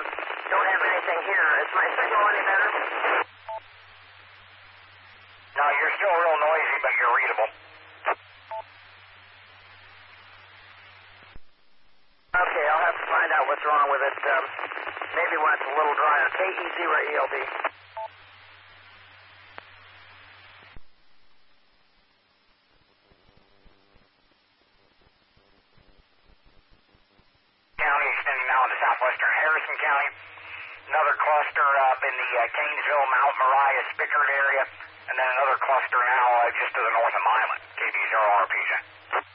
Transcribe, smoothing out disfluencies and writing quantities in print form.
don't have anything here. Is my signal any better? No, you're still real noisy, but you're readable. Okay, I'll have to find out what's wrong with it. Maybe when it's a little drier. KE0ELD. County extending now into southwestern Harrison County. Another cluster up in the Gainesville, Mount Moriah, Spickard area. And then another cluster now just to the north of Milan. KD0 RPJ.